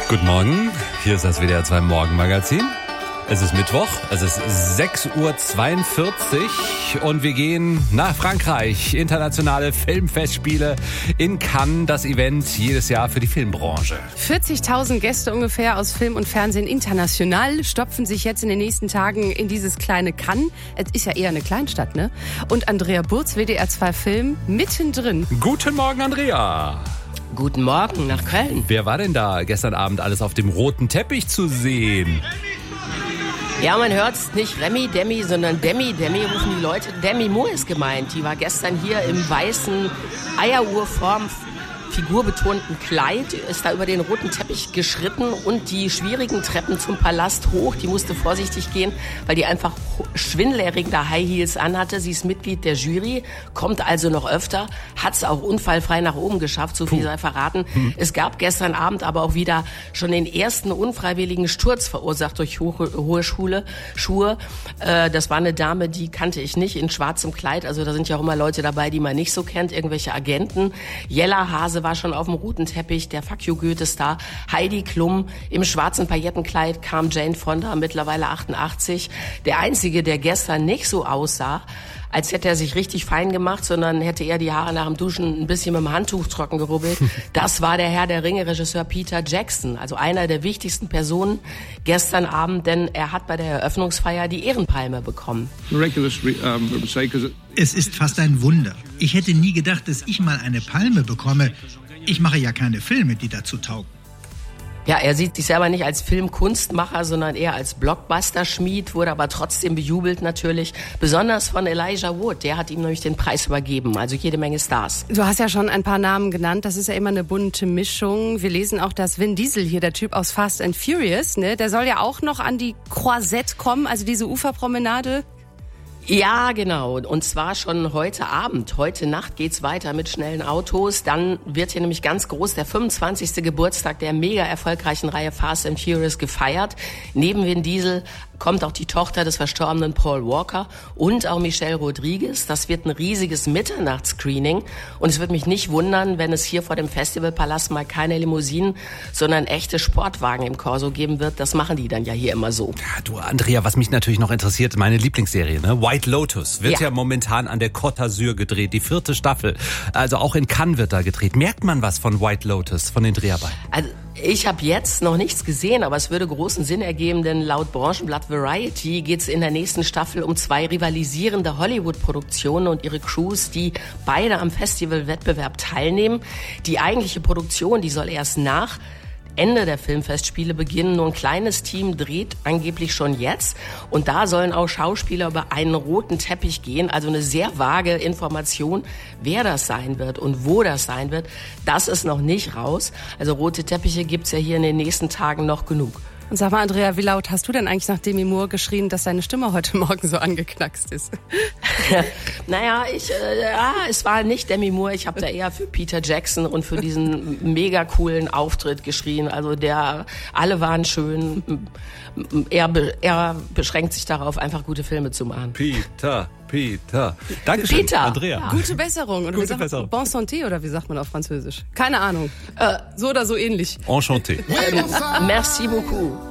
Guten Morgen, hier ist das WDR 2 Morgenmagazin. Es ist Mittwoch, es ist 6.42 Uhr und wir gehen nach Frankreich. Internationale Filmfestspiele in Cannes, das Event jedes Jahr für die Filmbranche. 40.000 Gäste ungefähr aus Film und Fernsehen international stopfen sich jetzt in den nächsten Tagen in dieses kleine Cannes. Es ist ja eher eine Kleinstadt, ne? Und Andrea Burz, WDR 2 Film, mittendrin. Guten Morgen, Andrea. Guten Morgen nach Köln. Wer war denn da gestern Abend alles auf dem roten Teppich zu sehen? Ja, man hört's nicht Remy, Demi, sondern Demi. Demi rufen die Leute. Demi Moore ist gemeint. Die war gestern hier im weißen Eieruhrform figurbetonten Kleid, ist da über den roten Teppich geschritten und die schwierigen Treppen zum Palast hoch. Die musste vorsichtig gehen, weil die einfach schwindelerregende High Heels anhatte. Sie ist Mitglied der Jury, kommt also noch öfter, hat's auch unfallfrei nach oben geschafft, so viel sei verraten. Es gab gestern Abend aber auch wieder schon den ersten unfreiwilligen Sturz verursacht durch hohe Schuhe. Das war eine Dame, die kannte ich nicht, in schwarzem Kleid. Also da sind ja auch immer Leute dabei, die man nicht so kennt, irgendwelche Agenten. Jella Hase war schon auf dem roten Teppich, der Fuck you Goethe-Star. Heidi Klum im schwarzen Paillettenkleid kam Jane Fonda, mittlerweile 88. Der Einzige, der gestern nicht so aussah, als hätte er sich richtig fein gemacht, sondern hätte er die Haare nach dem Duschen ein bisschen mit dem Handtuch trocken gerubbelt. Das war der Herr der Ringe-Regisseur Peter Jackson, also einer der wichtigsten Personen gestern Abend, denn er hat bei der Eröffnungsfeier die Ehrenpalme bekommen. Es ist fast ein Wunder. Ich hätte nie gedacht, dass ich mal eine Palme bekomme. Ich mache ja keine Filme, die dazu taugen. Ja, er sieht sich selber nicht als Filmkunstmacher, sondern eher als Blockbuster-Schmied, wurde aber trotzdem bejubelt natürlich, besonders von Elijah Wood, der hat ihm nämlich den Preis übergeben, also jede Menge Stars. Du hast ja schon ein paar Namen genannt, das ist ja immer eine bunte Mischung. Wir lesen auch, dass Vin Diesel hier, der Typ aus Fast and Furious, ne, der soll ja auch noch an die Croisette kommen, also diese Uferpromenade. Ja, genau. Und zwar schon heute Abend. Heute Nacht geht's weiter mit schnellen Autos. Dann wird hier nämlich ganz groß der 25. Geburtstag der mega erfolgreichen Reihe Fast and Furious gefeiert. Neben Vin Diesel kommt auch die Tochter des verstorbenen Paul Walker und auch Michelle Rodriguez. Das wird ein riesiges Mitternachtsscreening. Und es wird mich nicht wundern, wenn es hier vor dem Festivalpalast mal keine Limousinen, sondern echte Sportwagen im Corso geben wird. Das machen die dann ja hier immer so. Ja, du, Andrea, was mich natürlich noch interessiert, meine Lieblingsserie, ne? White Lotus wird ja momentan an der Côte d'Azur gedreht, die 4. Staffel. Also auch in Cannes wird da gedreht. Merkt man was von White Lotus, von den Dreharbeiten? Also ich habe jetzt noch nichts gesehen, aber es würde großen Sinn ergeben, denn laut Branchenblatt Variety geht es in der nächsten Staffel um 2 rivalisierende Hollywood-Produktionen und ihre Crews, die beide am Festivalwettbewerb teilnehmen. Die eigentliche Produktion, die soll erst nach Ende der Filmfestspiele beginnen. Nur ein kleines Team dreht angeblich schon jetzt. Und da sollen auch Schauspieler über einen roten Teppich gehen. Also eine sehr vage Information, wer das sein wird und wo das sein wird. Das ist noch nicht raus. Also rote Teppiche gibt's ja hier in den nächsten Tagen noch genug. Und sag mal, Andrea, wie laut hast du denn eigentlich nach Demi Moore geschrien, dass deine Stimme heute Morgen so angeknackst ist? Naja, es war nicht Demi Moore. Ich habe da eher für Peter Jackson und für diesen mega coolen Auftritt geschrien. Also alle waren schön. Er beschränkt sich darauf, einfach gute Filme zu machen. Peter. Dankeschön, Peter. Andrea. Ja. Gute Besserung. Oder Gute Besserung. Bon santé, oder wie sagt man auf Französisch? Keine Ahnung. So oder so ähnlich. Enchanté. Merci beaucoup.